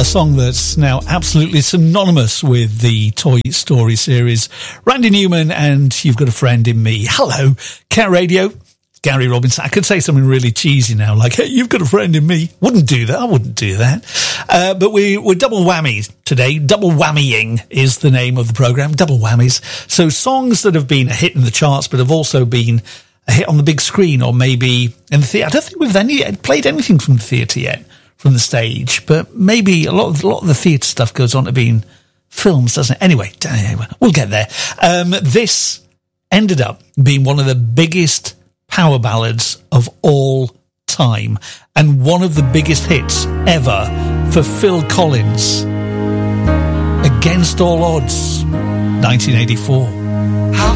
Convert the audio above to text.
a song that's now absolutely synonymous with the Toy Story series. Randy Newman and You've Got a Friend in Me. Hello, Cat Radio. Gary Robinson. I could say something really cheesy now, like, hey, you've got a friend in me. Wouldn't do that. I wouldn't do that. But we're double whammies today. Double whammying is the name of the program. Double whammies. So songs that have been a hit in the charts, but have also been a hit on the big screen or maybe in the theatre. I don't think we've played anything from the theatre yet, from the stage, but maybe a lot of the theatre stuff goes on to being films, doesn't it? Anyway, we'll get there. This ended up being one of the biggest power ballads of all time and one of the biggest hits ever for Phil Collins. Against All Odds, 1984.